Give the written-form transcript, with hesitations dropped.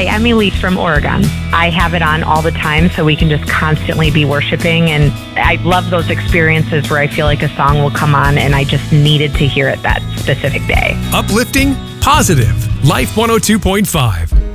Hi, I'm Elise from Oregon. I have it on all the time so we can just constantly be worshiping. And I love those experiences where I feel like a song will come on and I just needed to hear it that specific day. Uplifting, positive. Life 102.5.